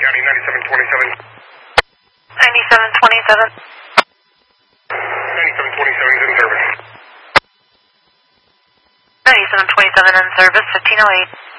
County, 9727. 9727. 9727 is in service. 9727 in service, 1508.